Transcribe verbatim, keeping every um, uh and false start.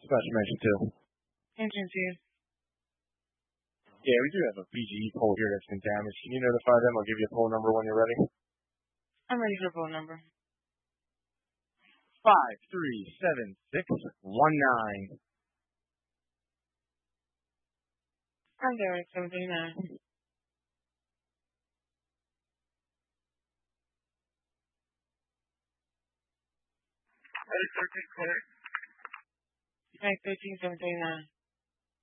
Special mention too. Mention two. Yeah, we do have a B G E pole here that's been damaged. Can you notify them? I'll give you a pole number when you're ready. I'm ready for phone number. Five three seven six one nine. I'm there at seven three nine. Right, thirteen seven three nine.